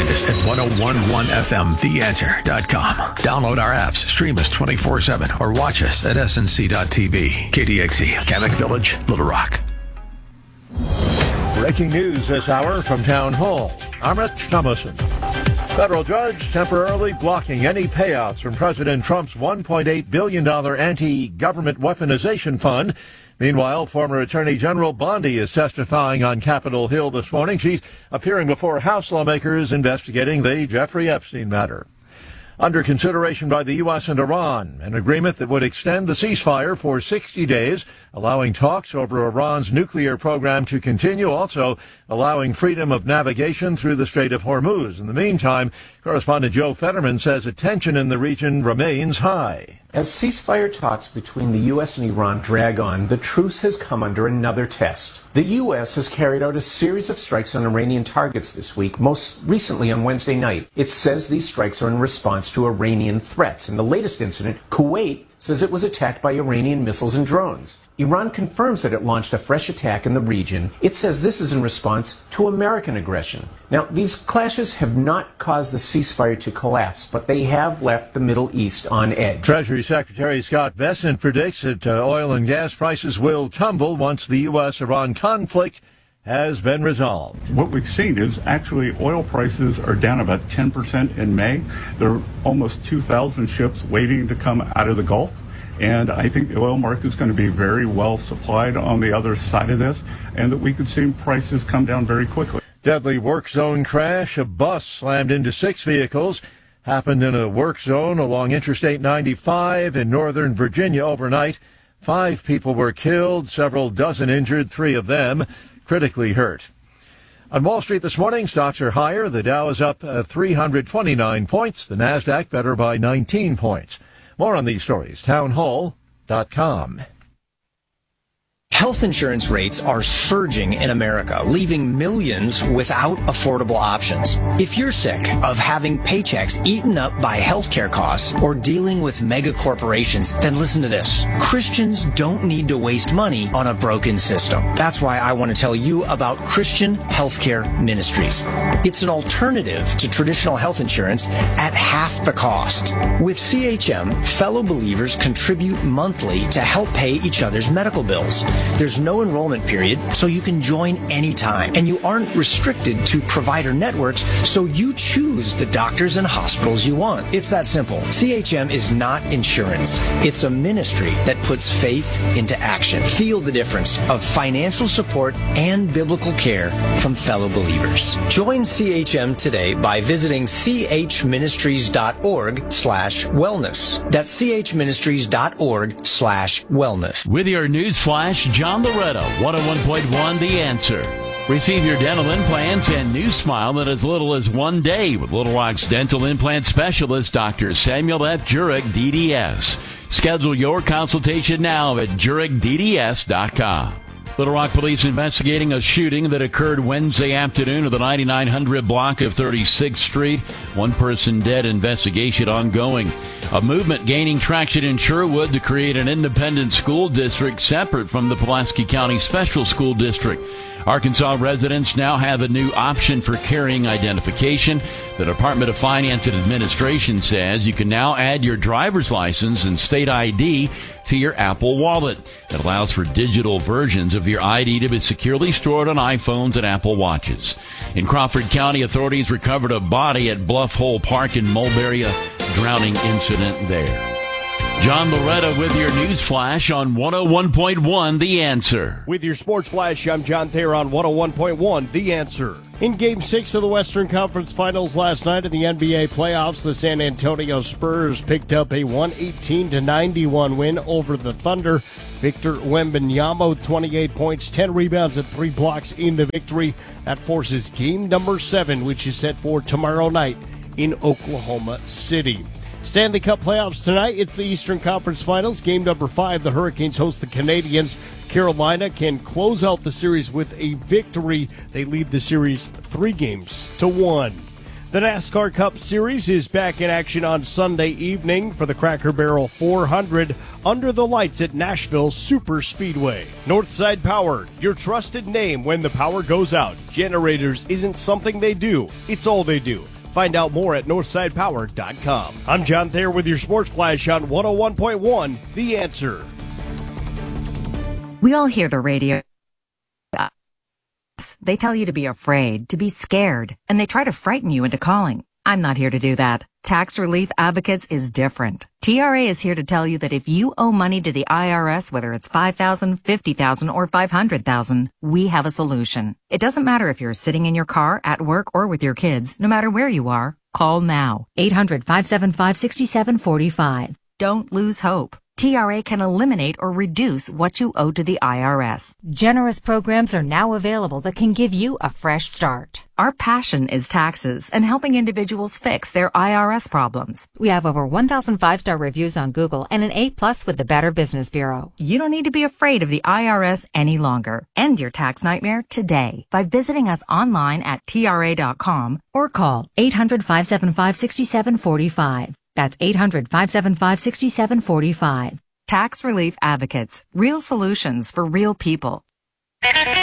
us at 1011fmtheanswer.com. Download our apps, stream us 24/7, or watch us at snc.tv. KDXE, Kamek Village, Little Rock. Breaking news this hour from Town Hall. I'm Rich Thomason. Federal judge temporarily blocking any payouts from President Trump's $1.8 billion anti-government weaponization fund. Meanwhile, former Attorney General Bondi is testifying on Capitol Hill this morning. She's appearing before House lawmakers investigating the Jeffrey Epstein matter. Under consideration by the U.S. and Iran, an agreement that would extend the ceasefire for 60 days, allowing talks over Iran's nuclear program to continue, also allowing freedom of navigation through the Strait of Hormuz. In the meantime, correspondent Joe Fetterman says attention in the region remains high. As ceasefire talks between the U.S. and Iran drag on, the truce has come under another test. The U.S. has carried out a series of strikes on Iranian targets this week, most recently on Wednesday night. It says these strikes are in response to Iranian threats. In the latest incident, Kuwait says it was attacked by Iranian missiles and drones. Iran confirms that it launched a fresh attack in the region. It says this is in response to American aggression. Now, these clashes have not caused the ceasefire to collapse, but they have left the Middle East on edge. Treasury Secretary Scott Bessent predicts that oil and gas prices will tumble once the U.S.-Iran conflict has been resolved. What we've seen is actually oil prices are down about 10% in May. There are almost 2,000 ships waiting to come out of the Gulf. And I think the oil market is going to be very well supplied on the other side of this, and that we could see prices come down very quickly. Deadly work zone crash. A bus slammed into 6 vehicles. Happened in a work zone along Interstate 95 in northern Virginia overnight. 5 people were killed, several dozen injured, 3 of them critically hurt. On Wall Street this morning, stocks are higher. The Dow is up 329 points. The Nasdaq better by 19 points. More on these stories, townhall.com. Health insurance rates are surging in America, leaving millions without affordable options. If you're sick of having paychecks eaten up by healthcare costs or dealing with mega corporations, then listen to this. Christians don't need to waste money on a broken system. That's why I want to tell you about Christian Healthcare Ministries. It's an alternative to traditional health insurance at half the cost. With CHM, fellow believers contribute monthly to help pay each other's medical bills. There's no enrollment period, so you can join anytime. And you aren't restricted to provider networks, so you choose the doctors and hospitals you want. It's that simple. CHM is not insurance. It's a ministry that puts faith into action. Feel the difference of financial support and biblical care from fellow believers. Join CHM today by visiting chministries.org/wellness. That's chministries.org/wellness. With your news flash, John Loretto, 101.1 The Answer. Receive your dental implants and new smile in as little as 1 day with Little Rock's dental implant specialist, Dr. Samuel F. Jurek, DDS. Schedule your consultation now at jurekdds.com. Little Rock police investigating a shooting that occurred Wednesday afternoon at the 9900 block of 36th Street. 1 person dead, investigation ongoing. A movement gaining traction in Sherwood to create an independent school district separate from the Pulaski County Special School District. Arkansas residents now have a new option for carrying identification. The Department of Finance and Administration says you can now add your driver's license and state ID to your Apple Wallet. It allows for digital versions of your ID to be securely stored on iPhones and Apple Watches. In Crawford County, authorities recovered a body at Bluff Hole Park in Mulberry, a drowning incident there. John Loretto with your news flash on 101.1 The Answer. With your sports flash, I'm John Thayer on 101.1 The Answer. In Game 6 of the Western Conference Finals last night in the NBA playoffs, the San Antonio Spurs picked up a 118-91 win over the Thunder. Victor Wembanyama, 28 points, 10 rebounds, and 3 blocks in the victory. That forces game number 7, which is set for tomorrow night in Oklahoma City. Stanley Cup playoffs tonight. It's the Eastern Conference Finals. Game number 5, the Hurricanes host the Canadiens. Carolina can close out the series with a victory. They lead the series 3-1. The NASCAR Cup Series is back in action on Sunday evening for the Cracker Barrel 400 under the lights at Nashville Super Speedway. Northside Power, your trusted name when the power goes out. Generators isn't something they do, it's all they do. Find out more at northsidepower.com. I'm John Thayer with your Sports Flash on 101.1 The Answer. We all hear the radio. They tell you to be afraid, to be scared, and they try to frighten you into calling. I'm not here to do that. Tax Relief Advocates is different. TRA is here to tell you that if you owe money to the IRS, whether it's $5,000, $50,000, or $500,000, we have a solution. It doesn't matter if you're sitting in your car, at work, or with your kids. No matter where you are, call now. 800-575-6745. Don't lose hope. TRA can eliminate or reduce what you owe to the IRS. Generous programs are now available that can give you a fresh start. Our passion is taxes and helping individuals fix their IRS problems. We have over 1,000 5-star reviews on Google and an A+ with the Better Business Bureau. You don't need to be afraid of the IRS any longer. End your tax nightmare today by visiting us online at TRA.com or call 800-575-6745. That's 800-575-6745. Tax Relief Advocates. Real solutions for real people.